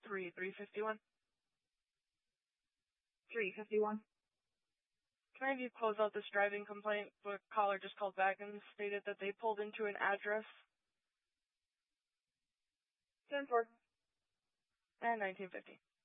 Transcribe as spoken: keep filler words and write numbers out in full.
Three, three fifty-one. three fifty-one. Can I have you close out this driving complaint? The caller just called back and stated that they pulled into an address. ten four. And nineteen fifty.